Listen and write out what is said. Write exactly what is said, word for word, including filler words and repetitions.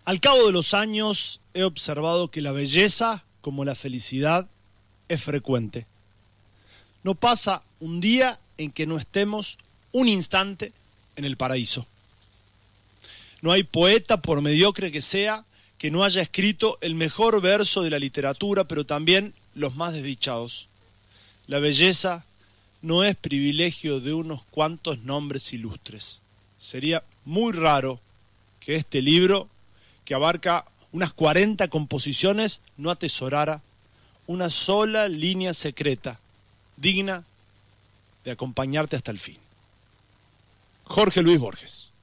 Al cabo de los años he observado que la belleza, como la felicidad, es frecuente. No pasa un día en que no estemos un instante en el paraíso. No hay poeta, por mediocre que sea, que no haya escrito el mejor verso de la literatura, pero también los más desdichados. La belleza no es privilegio de unos cuantos nombres ilustres. Sería muy raro que este libro, que abarca unas cuarenta composiciones, no atesorara una sola línea secreta, digna de acompañarte hasta el fin. Jorge Luis Borges.